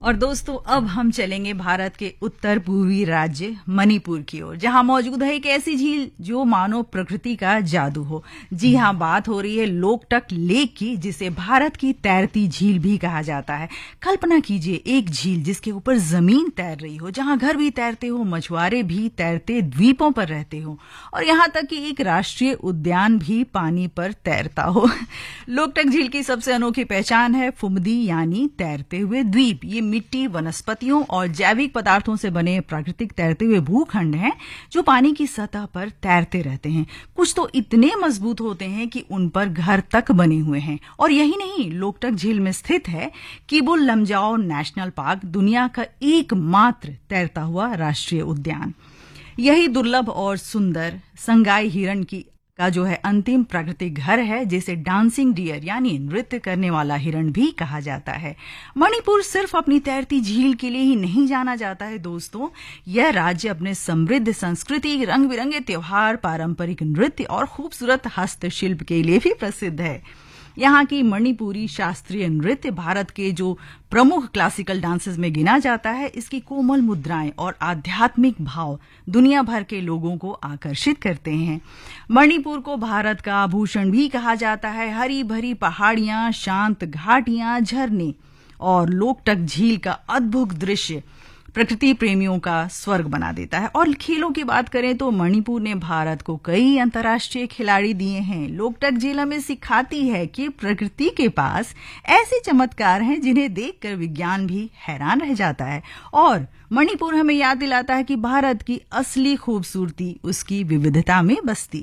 और दोस्तों अब हम चलेंगे भारत के उत्तर पूर्वी राज्य मणिपुर की ओर, जहां मौजूद है एक ऐसी झील जो मानो प्रकृति का जादू हो। जी हां, बात हो रही है लोकटक लेक की, जिसे भारत की तैरती झील भी कहा जाता है। कल्पना कीजिए एक झील जिसके ऊपर जमीन तैर रही हो, जहां घर भी तैरते हो, मछुआरे भी तैरते द्वीपों पर रहते हो और यहां तक कि एक राष्ट्रीय उद्यान भी पानी पर तैरता हो। लोकटक झील की सबसे अनोखी पहचान है फुमदी, यानी तैरते हुए द्वीप। ये मिट्टी, वनस्पतियों और जैविक पदार्थों से बने प्राकृतिक तैरते हुए भूखंड हैं जो पानी की सतह पर तैरते रहते हैं। कुछ तो इतने मजबूत होते हैं कि उन पर घर तक बने हुए हैं। और यही नहीं, लोकटक झील में स्थित है किबुल लमजाओ नेशनल पार्क, दुनिया का एकमात्र तैरता हुआ राष्ट्रीय उद्यान। यही दुर्लभ और सुंदर संगाई हिरण का जो है अंतिम प्राकृतिक घर है, जिसे डांसिंग डियर यानी नृत्य करने वाला हिरण भी कहा जाता है। मणिपुर सिर्फ अपनी तैरती झील के लिए ही नहीं जाना जाता है दोस्तों, यह राज्य अपने समृद्ध संस्कृति, रंग बिरंगे त्योहार, पारंपरिक नृत्य और खूबसूरत हस्तशिल्प के लिए भी प्रसिद्ध है। यहाँ की मणिपुरी शास्त्रीय नृत्य भारत के जो प्रमुख क्लासिकल डांसेस में गिना जाता है। इसकी कोमल मुद्राएं और आध्यात्मिक भाव दुनिया भर के लोगों को आकर्षित करते हैं। मणिपुर को भारत का आभूषण भी कहा जाता है। हरी भरी पहाड़ियां, शांत घाटियां, झरने और लोकटक झील का अद्भुत दृश्य प्रकृति प्रेमियों का स्वर्ग बना देता है। और खेलों की बात करें तो मणिपुर ने भारत को कई अंतर्राष्ट्रीय खिलाड़ी दिए हैं। लोकटक झील हमें सिखाती है कि प्रकृति के पास ऐसे चमत्कार हैं जिन्हें देखकर विज्ञान भी हैरान रह जाता है। और मणिपुर हमें याद दिलाता है कि भारत की असली खूबसूरती उसकी विविधता में बसती है।